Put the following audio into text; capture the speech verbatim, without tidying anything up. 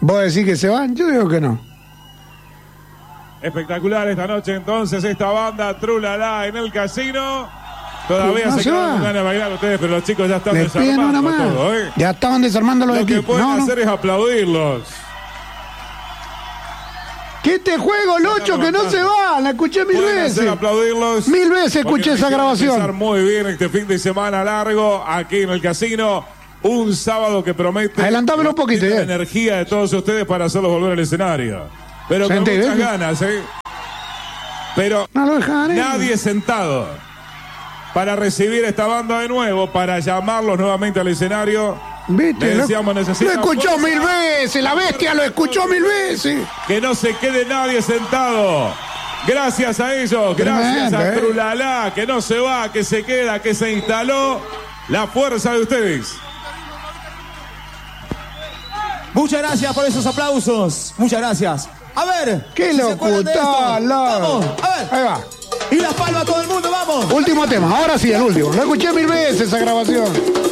¿Vos decís que se van? Yo digo que no. Espectacular esta noche entonces esta banda Trulala en el casino. Todavía no se, se quedan va. con ganas de bailar ustedes, pero los chicos ya están Les piden desarmando una más. todo, ¿eh? Ya estaban desarmando los Lo que equipos. pueden No, no. hacer es aplaudirlos. Que este juego, Locho, que no se va. La escuché mil Pueden veces. hacer aplaudirlos. Mil veces porque escuché esa quieren empezar grabación. muy bien este fin de semana largo aquí en el casino. Un sábado que promete Adelantámelo un poquito, la ya. energía de todos ustedes para hacerlos volver al escenario. Pero con Sentí, muchas ¿ves? ganas, ¿eh? Pero No lo dejan, ¿eh? nadie sentado para recibir esta banda de nuevo, para llamarlos nuevamente al escenario. ¿Viste? Le Lo, decíamos, lo necesita escuchó fuerza. mil veces. La bestia lo escuchó mil veces. Que no se quede nadie sentado. Gracias a ellos, gracias Tremendo, a eh. Trulala, que no se va, que se queda, que se instaló. La fuerza de ustedes. Muchas gracias por esos aplausos. Muchas gracias. A ver. ¡Qué si se acuerdan de esto. locutor! Vamos, a ver. Ahí va. Y las palmas todo el mundo, vamos. Último tema. Ahora sí, el último. Lo escuché mil veces esa grabación.